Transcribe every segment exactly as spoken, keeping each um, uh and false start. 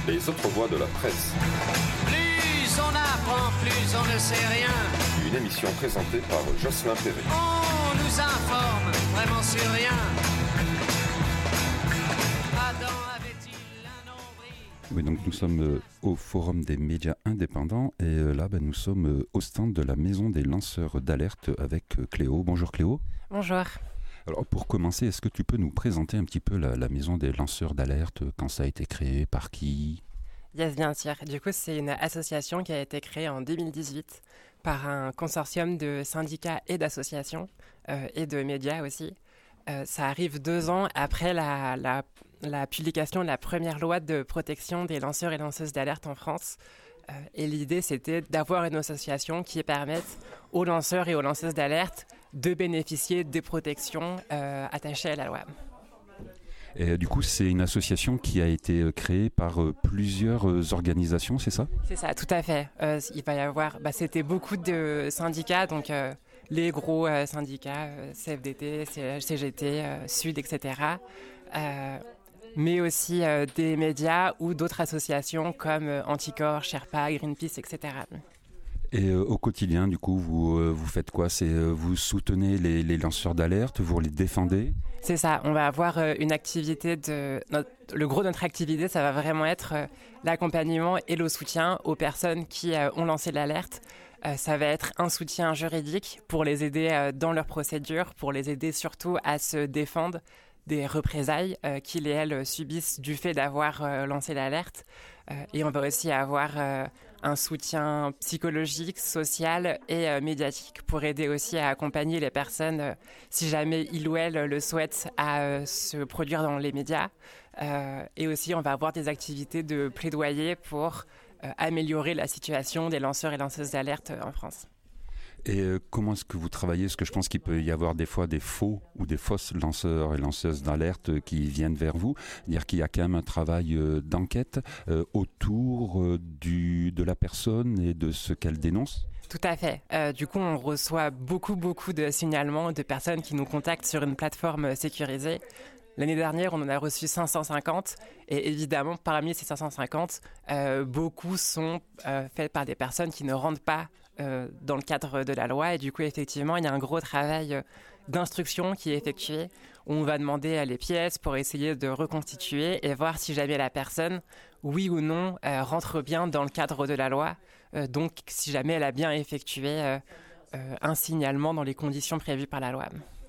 Les autres voix de la presse. Plus on apprend, plus on ne sait rien. Une émission présentée par Jocelyn Perret. On nous informe vraiment sur rien. Adam avait-il un nombril? Oui, donc nous sommes euh, au Forum des médias indépendants et euh, là, ben, nous sommes euh, au stand de la Maison des lanceurs d'alerte avec euh, Cléo. Bonjour Cléo. Bonjour. Alors pour commencer, est-ce que tu peux nous présenter un petit peu la, la Maison des lanceurs d'alerte, quand ça a été créé, par qui ? Yes, bien sûr. Du coup, c'est une association qui a été créée en deux mille dix-huit par un consortium de syndicats et d'associations euh, et de médias aussi. Euh, ça arrive deux ans après la, la, la publication de la première loi de protection des lanceurs et lanceuses d'alerte en France. Euh, et l'idée, c'était d'avoir une association qui permette aux lanceurs et aux lanceuses d'alerte de bénéficier des protections euh, attachées à la loi. Et du coup, c'est une association qui a été créée par euh, plusieurs euh, organisations, c'est ça ? C'est ça, tout à fait. Euh, il va y avoir, bah, c'était beaucoup de syndicats, donc euh, les gros euh, syndicats, euh, C F D T, C G T, euh, Sud, et cetera. Euh, mais aussi euh, des médias ou d'autres associations comme euh, Anticorps, Sherpa, Greenpeace, et cetera. Et euh, au quotidien, du coup, vous, euh, vous faites quoi ? C'est, euh, vous soutenez les, les lanceurs d'alerte, vous les défendez ? C'est ça, on va avoir euh, une activité de... Notre, le gros de notre activité, ça va vraiment être euh, l'accompagnement et le soutien aux personnes qui euh, ont lancé l'alerte. Euh, ça va être un soutien juridique pour les aider euh, dans leurs procédures, pour les aider surtout à se défendre des représailles euh, qu'ils et elles subissent du fait d'avoir euh, lancé l'alerte. Euh, et on va aussi avoir euh, un soutien psychologique, social et euh, médiatique pour aider aussi à accompagner les personnes, euh, si jamais ils ou elles le souhaitent, à euh, se produire dans les médias. Euh, et aussi, on va avoir des activités de plaidoyer pour euh, améliorer la situation des lanceurs et lanceuses d'alerte en France. Et euh, comment est-ce que vous travaillez ? Parce que je pense qu'il peut y avoir des fois des faux ou des fausses lanceurs et lanceuses d'alerte euh, qui viennent vers vous. C'est-à-dire qu'il y a quand même un travail euh, d'enquête euh, autour euh, du, de la personne et de ce qu'elle dénonce. Tout à fait. Euh, du coup, on reçoit beaucoup, beaucoup de signalements de personnes qui nous contactent sur une plateforme sécurisée. L'année dernière, on en a reçu cinq cent cinquante et évidemment, parmi ces cinq cent cinquante, euh, beaucoup sont euh, faits par des personnes qui ne rentrent pas euh, dans le cadre de la loi. Et du coup, effectivement, il y a un gros travail d'instruction qui est effectué. On va demander les pièces pour essayer de reconstituer et voir si jamais la personne, oui ou non, euh, rentre bien dans le cadre de la loi. Euh, donc, si jamais elle a bien effectué euh, euh, un signalement dans les conditions prévues par la loi.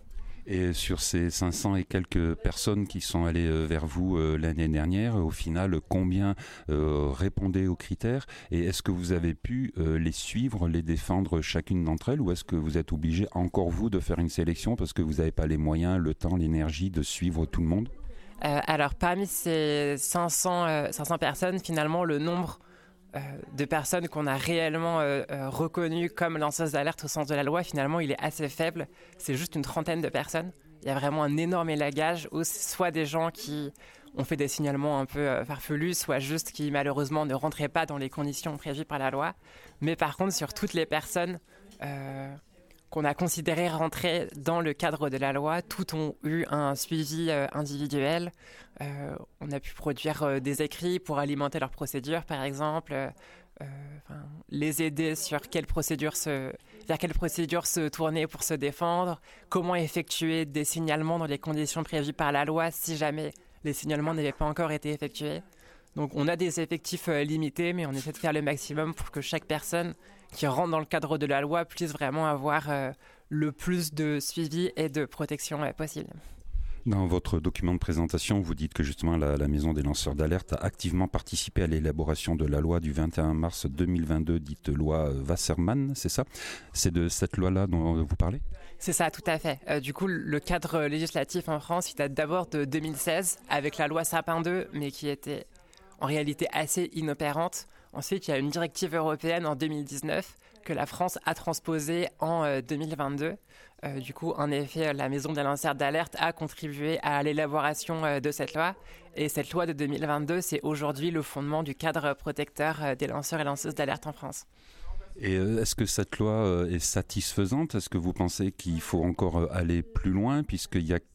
Et sur ces cinq cents et quelques personnes qui sont allées vers vous euh, l'année dernière, au final, combien euh, répondaient aux critères ? Et est-ce que vous avez pu euh, les suivre, les défendre chacune d'entre elles ? Ou est-ce que vous êtes obligé, encore vous, de faire une sélection parce que vous n'avez pas les moyens, le temps, l'énergie de suivre tout le monde ? euh, Alors, parmi ces cinq cents, euh, cinq cents personnes, finalement, le nombre euh, de personnes qu'on a réellement euh, euh, reconnues comme lanceuses d'alerte au sens de la loi, finalement, il est assez faible. C'est juste une trentaine de personnes. Il y a vraiment un énorme élagage, où soit des gens qui ont fait des signalements un peu euh, farfelus, soit juste qui, malheureusement, ne rentraient pas dans les conditions prévues par la loi. Mais par contre, sur toutes les personnes euh, qu'on a considérées rentrer dans le cadre de la loi, toutes ont eu un suivi euh, individuel. Euh, on a pu produire euh, des écrits pour alimenter leurs procédures, par exemple, euh, euh, les aider sur quelle procédure se, vers quelle procédure se tourner pour se défendre, comment effectuer des signalements dans les conditions prévues par la loi si jamais les signalements n'avaient pas encore été effectués. Donc on a des effectifs euh, limités, mais on essaie de faire le maximum pour que chaque personne qui rentre dans le cadre de la loi puisse vraiment avoir euh, le plus de suivi et de protection euh, possible. Dans votre document de présentation, vous dites que justement la, la Maison des lanceurs d'alerte a activement participé à l'élaboration de la loi du vingt et un mars deux mille vingt-deux, dite loi Wasserman, c'est ça ? C'est de cette loi-là dont vous parlez ? C'est ça, tout à fait. Euh, du coup, le cadre législatif en France, il date d'abord de deux mille seize, avec la loi Sapin deux, mais qui était en réalité assez inopérante. Ensuite, il y a une directive européenne en deux mille dix-neuf que la France a transposée en euh, deux mille vingt-deux. Euh, du coup, en effet, la Maison des lanceurs d'alerte a contribué à l'élaboration euh, de cette loi. Et cette loi de deux mille vingt-deux, c'est aujourd'hui le fondement du cadre protecteur euh, des lanceurs et lanceuses d'alerte en France. Et euh, est-ce que cette loi euh, est satisfaisante ? Est-ce que vous pensez qu'il faut encore euh, aller plus loin, puisqu'il y a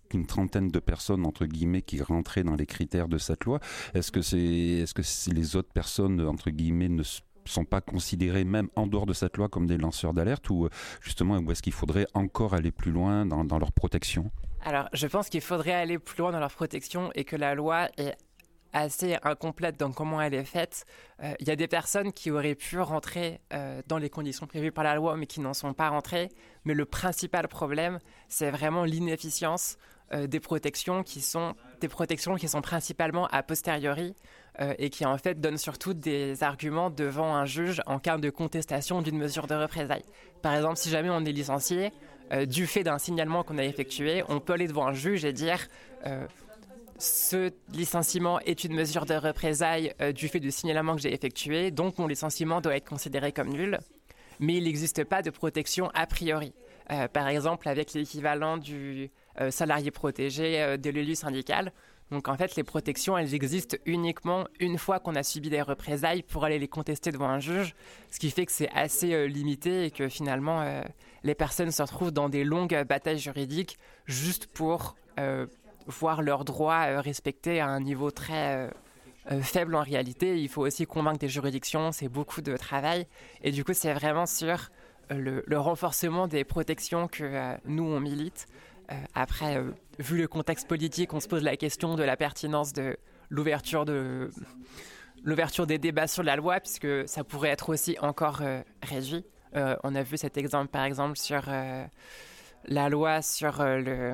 qu'une trentaine de personnes, entre guillemets, qui rentraient dans les critères de cette loi. Est-ce que, c'est, est-ce que c'est les autres personnes, entre guillemets, ne sont pas considérés même en dehors de cette loi comme des lanceurs d'alerte, ou justement où est-ce qu'il faudrait encore aller plus loin dans, dans leur protection? Alors je pense qu'il faudrait aller plus loin dans leur protection et que la loi est assez incomplète dans comment elle est faite. Il euh, y a des personnes qui auraient pu rentrer euh, dans les conditions prévues par la loi mais qui n'en sont pas rentrées, mais le principal problème c'est vraiment l'inefficience euh, des protections qui sont des protections qui sont principalement a posteriori euh, et qui en fait donnent surtout des arguments devant un juge en cas de contestation d'une mesure de représailles. Par exemple, si jamais on est licencié euh, du fait d'un signalement qu'on a effectué, on peut aller devant un juge et dire euh, ce licenciement est une mesure de représailles euh, du fait du signalement que j'ai effectué, donc mon licenciement doit être considéré comme nul, mais il n'existe pas de protection a priori. Euh, par exemple, avec l'équivalent du euh, salarié protégé euh, de l'élu syndical. Donc en fait, les protections, elles existent uniquement une fois qu'on a subi des représailles pour aller les contester devant un juge, ce qui fait que c'est assez euh, limité et que finalement, euh, les personnes se retrouvent dans des longues batailles juridiques juste pour euh, voir leurs droits euh, respectés à un niveau très euh, euh, faible en réalité. Il faut aussi convaincre des juridictions, c'est beaucoup de travail. Et du coup, c'est vraiment sur euh, le, le renforcement des protections que euh, nous, on milite. Euh, après, euh, vu le contexte politique, on se pose la question de la pertinence de l'ouverture, de, l'ouverture des débats sur la loi, puisque ça pourrait être aussi encore euh, réduit. Euh, on a vu cet exemple, par exemple, sur euh, la loi sur euh, le,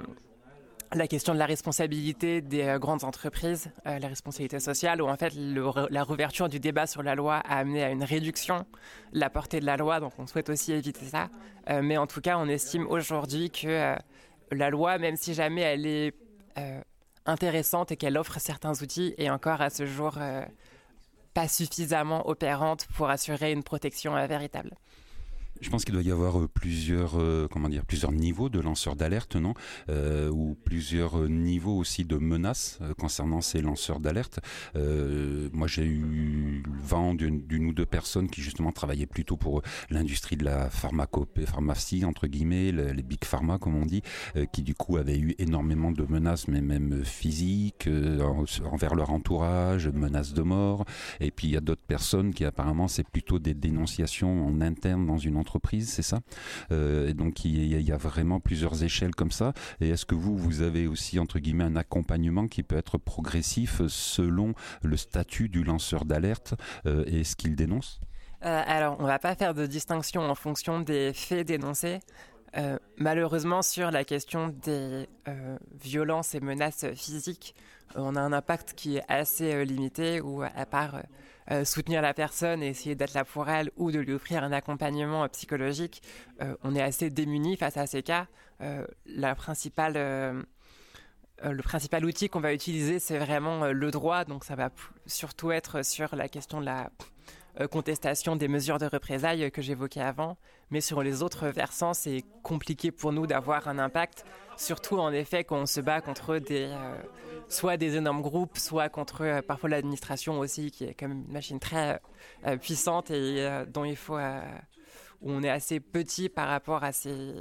la question de la responsabilité des euh, grandes entreprises, euh, la responsabilité sociale, où en fait le, la réouverture du débat sur la loi a amené à une réduction de la portée de la loi, donc on souhaite aussi éviter ça. Euh, mais en tout cas, on estime aujourd'hui que euh, la loi, même si jamais elle est euh, intéressante et qu'elle offre certains outils, est encore à ce jour euh, pas suffisamment opérante pour assurer une protection euh, véritable. Je pense qu'il doit y avoir euh, plusieurs, euh, comment dire, plusieurs niveaux de lanceurs d'alerte, non euh, ou plusieurs niveaux aussi de menaces euh, concernant ces lanceurs d'alerte. Euh, moi, j'ai eu le vent d'une, d'une ou deux personnes qui justement travaillaient plutôt pour l'industrie de la pharmacopée, pharmacie entre guillemets, les, les big pharma comme on dit, euh, qui du coup avaient eu énormément de menaces, mais même physiques, euh, en, envers leur entourage, menaces de mort. Et puis il y a d'autres personnes qui apparemment c'est plutôt des dénonciations en interne dans une entreprise, c'est ça euh, et donc il y, a, il y a vraiment plusieurs échelles comme ça. Et est-ce que vous, vous avez aussi entre guillemets un accompagnement qui peut être progressif selon le statut du lanceur d'alerte euh, et ce qu'il dénonce? euh, Alors, on ne va pas faire de distinction en fonction des faits dénoncés. Euh, malheureusement, sur la question des euh, violences et menaces physiques, euh, on a un impact qui est assez euh, limité, où à part euh, soutenir la personne et essayer d'être là pour elle ou de lui offrir un accompagnement euh, psychologique, euh, on est assez démunis face à ces cas. Euh, la principale, euh, euh, le principal outil qu'on va utiliser, c'est vraiment euh, le droit, donc ça va p- surtout être sur la question de la contestation des mesures de représailles que j'évoquais avant, mais sur les autres versants, c'est compliqué pour nous d'avoir un impact, surtout en effet quand on se bat contre des, euh, soit des énormes groupes, soit contre euh, parfois l'administration aussi, qui est quand même une machine très euh, puissante et euh, dont il faut, euh, où on est assez petit par rapport à ces,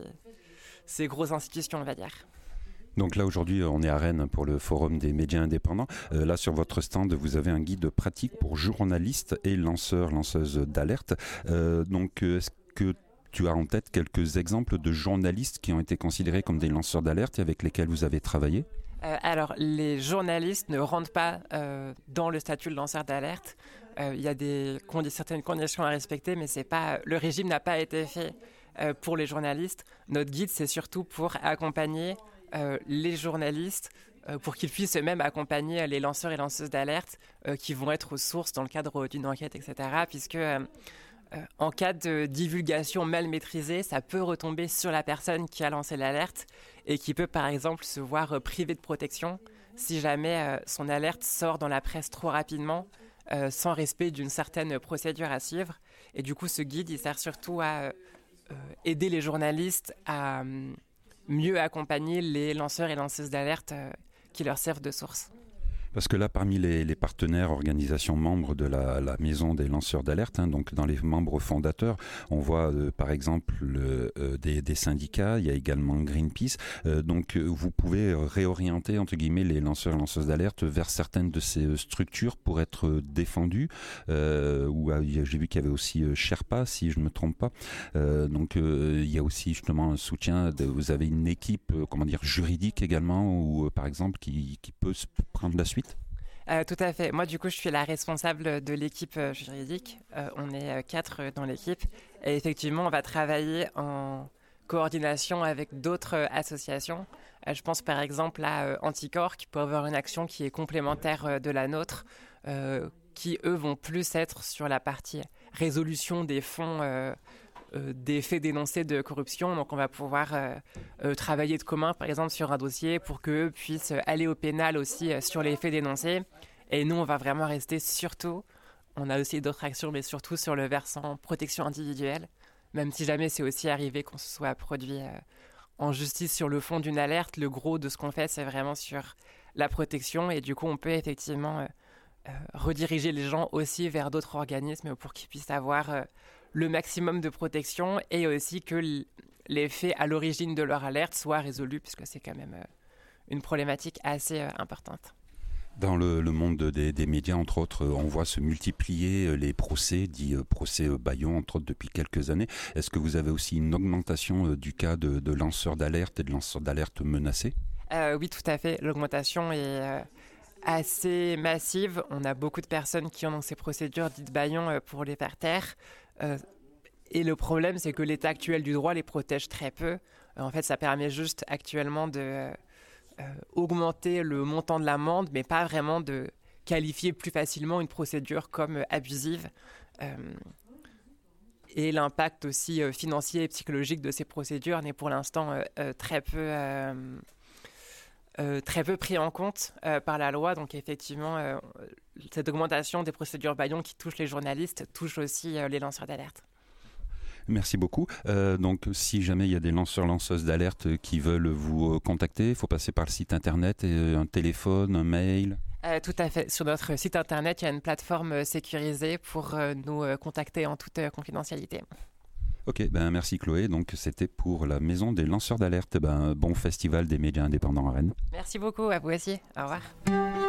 ces grosses institutions, on va dire. Donc là aujourd'hui on est à Rennes pour le forum des médias indépendants. Euh, là sur votre stand vous avez un guide pratique pour journalistes et lanceurs, lanceuses d'alerte. Euh, donc est-ce que tu as en tête quelques exemples de journalistes qui ont été considérés comme des lanceurs d'alerte et avec lesquels vous avez travaillé ? euh, Alors les journalistes ne rentrent pas euh, dans le statut de lanceur d'alerte. Il euh, y a des condi- certaines conditions à respecter, mais c'est pas, le régime n'a pas été fait euh, pour les journalistes. Notre guide c'est surtout pour accompagner Euh, les journalistes euh, pour qu'ils puissent eux-mêmes accompagner les lanceurs et lanceuses d'alerte euh, qui vont être aux sources dans le cadre d'une enquête, et cetera. Puisque euh, euh, en cas de divulgation mal maîtrisée, ça peut retomber sur la personne qui a lancé l'alerte et qui peut par exemple se voir euh, privée de protection si jamais euh, son alerte sort dans la presse trop rapidement euh, sans respect d'une certaine procédure à suivre. Et du coup, ce guide, il sert surtout à euh, aider les journalistes à euh, mieux accompagner les lanceurs et lanceuses d'alerte euh, qui leur servent de source. Parce que là, parmi les, les partenaires, organisations membres de la, la Maison des lanceurs d'alerte, hein, donc dans les membres fondateurs, on voit euh, par exemple le, euh, des, des syndicats, il y a également Greenpeace. Euh, donc euh, vous pouvez réorienter entre guillemets les lanceurs et lanceuses d'alerte vers certaines de ces structures pour être défendus. Euh, ou euh, j'ai vu qu'il y avait aussi euh, Sherpa, si je ne me trompe pas. Euh, donc euh, il y a aussi justement un soutien. De, vous avez une équipe, euh, comment dire, juridique également, ou euh, par exemple qui, qui peut se prendre la suite. Euh, tout à fait. Moi, du coup, je suis la responsable de l'équipe euh, juridique. Euh, on est euh, quatre euh, dans l'équipe. Et effectivement, on va travailler en coordination avec d'autres euh, associations. Euh, je pense par exemple à euh, Anticorps, qui peut avoir une action qui est complémentaire euh, de la nôtre, euh, qui, eux, vont plus être sur la partie résolution des fonds euh, Euh, des faits dénoncés de corruption. Donc on va pouvoir euh, euh, travailler de commun, par exemple, sur un dossier pour qu'eux puissent aller au pénal aussi euh, sur les faits dénoncés. Et nous, on va vraiment rester surtout, on a aussi d'autres actions, mais surtout sur le versant protection individuelle, même si jamais c'est aussi arrivé qu'on se soit produit euh, en justice sur le fond d'une alerte. Le gros de ce qu'on fait, c'est vraiment sur la protection. Et du coup, on peut effectivement euh, euh, rediriger les gens aussi vers d'autres organismes pour qu'ils puissent avoir euh, le maximum de protection et aussi que l- les faits à l'origine de leur alerte soient résolus, puisque c'est quand même euh, une problématique assez euh, importante. Dans le, le monde des, des médias, entre autres, on voit se multiplier les procès, dits procès Bayon, entre autres, depuis quelques années. Est-ce que vous avez aussi une augmentation du cas de, de lanceurs d'alerte et de lanceurs d'alerte menacés ? euh, Oui, tout à fait. L'augmentation est euh, assez massive. On a beaucoup de personnes qui ont dans ces procédures dites Bayon euh, pour les faire taire. Euh, et le problème, c'est que l'état actuel du droit les protège très peu. Euh, en fait, ça permet juste actuellement de euh, euh, augmenter le montant de l'amende, mais pas vraiment de qualifier plus facilement une procédure comme euh, abusive. Euh, et l'impact aussi euh, financier et psychologique de ces procédures n'est pour l'instant euh, euh, très peu... Euh, Euh, très peu pris en compte euh, par la loi. Donc effectivement, euh, cette augmentation des procédures Bayon qui touche les journalistes touche aussi euh, les lanceurs d'alerte. Merci beaucoup. Euh, donc si jamais il y a des lanceurs, lanceuses d'alerte qui veulent vous contacter, il faut passer par le site internet, et un téléphone, un mail. Euh, tout à fait. Sur notre site internet, il y a une plateforme sécurisée pour euh, nous euh, contacter en toute euh, confidentialité. Ok, ben merci Chloé. Donc c'était pour la Maison des lanceurs d'alerte. Ben, bon festival des médias indépendants à Rennes. Merci beaucoup, à vous aussi. Au revoir.